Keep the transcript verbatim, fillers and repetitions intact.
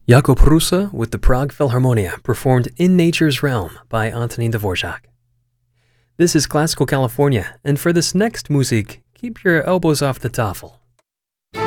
Jakub Rusa with the Prague Philharmonia performed In Nature's Realm by Antonín Dvorak. This is Classical California, and for this next music, keep your elbows off the tafel.